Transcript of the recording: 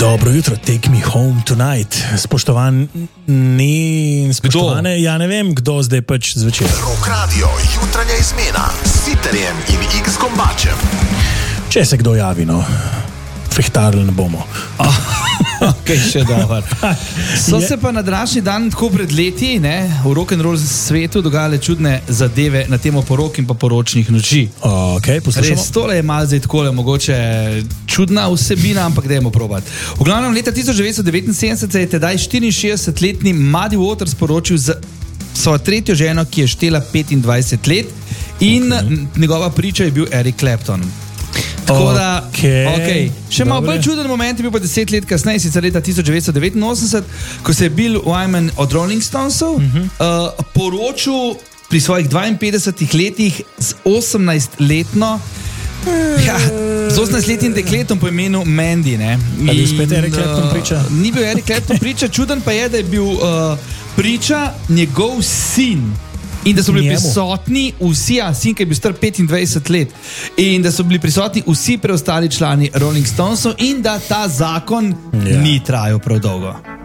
Dobro jutro, take me home tonight. Spoštovane, ja ne vem, kdo zdaj pač zvečer. Rock Radio, jutranja izmena s Sitarjem in X-Gombačem. Če se kdo javi, no, fehtarili ne bomo. Okay, še dobro. So se pa na današnji dan, tako pred leti, v rock'n'roll svetu dogajale čudne zadeve na temo porok in pa poročnih noči. Okay, poslušamo. Res, tole je malo zdaj takole, mogoče čudna vsebina, ampak dajmo probati. V glavnem, leta 1979 se je tedaj 64-letni Muddy Waters poročil z svojo tretjo ženo, ki je štela 25 let in njegova priča je bil Eric Clapton. Tako da, še malo bolj čuden moment je bil pa 10 let kasneje, sicer leta 1989, ko se je Bill Wyman od Rolling Stonesov poročil pri svojih 52 letih z 18-letno z 18-letnim dekletom po imenu Mandy. Ali je spet Eric Clapton priča? Ni bil Eric Clapton priča, čuden pa je, da je bil priča njegov sin. In da so bili prisotni vsi, sin, ki je bil star 25 let, in da so bili prisotni vsi preostali člani Rolling Stonesov in da ta zakon ni trajal prav dolgo.